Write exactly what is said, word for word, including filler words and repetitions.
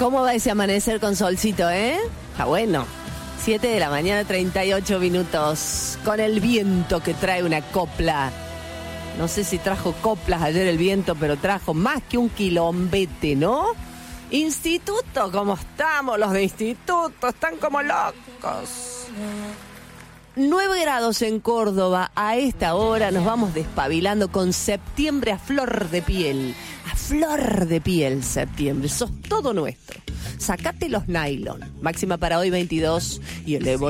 ¿Cómo va ese amanecer con solcito, eh? Está bueno. siete de la mañana, treinta y ocho minutos. Con el viento que trae una copla. No sé si trajo coplas ayer el viento, pero trajo más que un quilombete, ¿no? Instituto, ¿cómo estamos? Los de instituto están como locos. nueve grados en Córdoba. A esta hora nos vamos despabilando con septiembre a flor de piel. A flor de piel, septiembre. Sos todo nuestro. Sacate los nylon. Máxima para hoy veintidós y el Evo